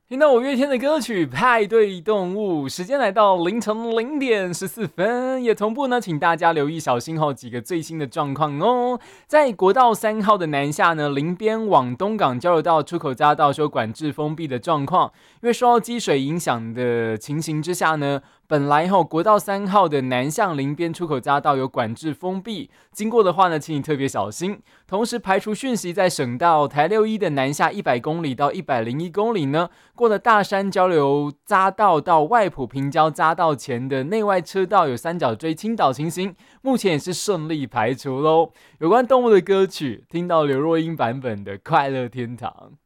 听到五月天的歌曲《派对动物》，时间来到凌晨0点14分，也同步呢，请大家留意小心后几个最新的状况哦。在国道3号的南下呢，林边往东港交流道出口匝道有管制封闭的状况，因为受到积水影响的情形之下呢，本来国道3号的南向林边出口匝道有管制封闭，经过的话呢，请你特别小心。同时排除讯息，在省道台61的南下100公里到101公里呢，过了大山交流匝道到外埔平交匝道前的内外车道有三角锥倾倒情形，目前也是顺利排除咯。有关动物的歌曲，听到刘若英版本的《快乐天堂》。